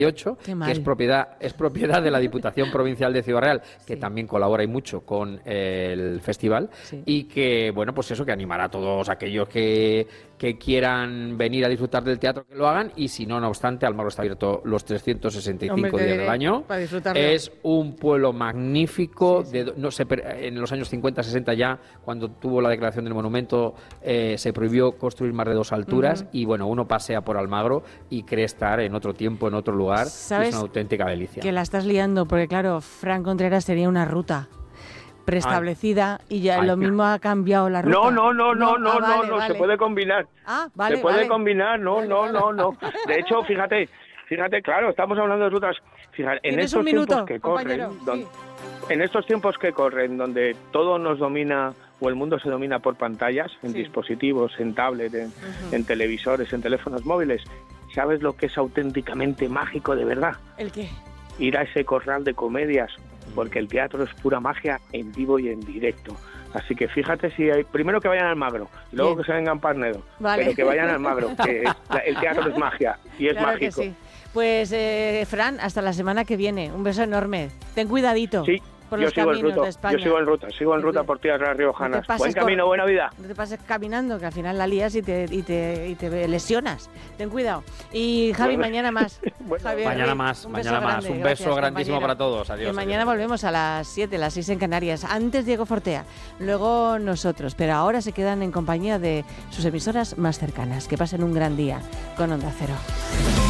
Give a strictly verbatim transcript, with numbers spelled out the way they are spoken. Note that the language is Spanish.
ocho, que es propiedad, es propiedad de la Diputación Provincial de Ciudad Real, que sí. también colabora y mucho con eh, el festival, sí. y que, bueno, pues eso, que animará a todos aquellos que, que quieran venir a disfrutar del teatro, que lo hagan, y si no, no obstante, Almagro está abierto los trescientos sesenta y cinco Hombre, días del año. Es un pueblo magnífico, sí, sí. De, no sé, en los años cincuenta, sesenta ya, cuando tuvo la declaración del monumento, eh, se prohibió construir más de dos alturas, uh-huh. y bueno, uno pasea por Almagro y cree estar en otro tiempo, en otro lugar. ¿Sabes? Es una auténtica delicia. Que la estás liando, porque claro, Fran Contreras tenía una ruta preestablecida Ay. y ya Ay. lo mismo ha cambiado la ruta. No, no, no, no, no, ah, no, vale, no, vale. se puede combinar. Ah, vale, Se puede vale. combinar, no, vale, no, vale. no, no. De hecho, fíjate, fíjate, claro, estamos hablando de rutas. Fíjate, en estos un minuto, tiempos que corren, sí. donde, en estos tiempos que corren, donde todo nos domina o el mundo se domina por pantallas, en sí. dispositivos, en tablet, en, uh-huh. en televisores, en teléfonos móviles. ¿Sabes lo que es auténticamente mágico de verdad? ¿El qué? Ir a ese corral de comedias, porque el teatro es pura magia en vivo y en directo. Así que fíjate si hay... Primero que vayan al Almagro, y luego Bien. que se vengan Parnedo, vale. pero que vayan al Almagro, que es, el teatro es magia y es claro mágico. Que sí. Pues, eh, Fran, hasta la semana que viene. Un beso enorme. Ten cuidadito. Sí. Por yo los sigo caminos en ruta, de España. yo sigo en ruta, sigo en ruta por tierras riojanas. No Buen camino, por, buena vida. No te pases caminando, que al final la lías y te, y te, y te lesionas. Ten cuidado. Y Javi, bueno. mañana más. bueno. Javier, mañana más, un mañana grande. más. Un beso Gracias, grandísimo compañero. para todos. Adiós. Que mañana adiós. volvemos a las siete, las seis en Canarias. Antes Diego Fortea, luego nosotros. Pero ahora se quedan en compañía de sus emisoras más cercanas. Que pasen un gran día con Onda Cero.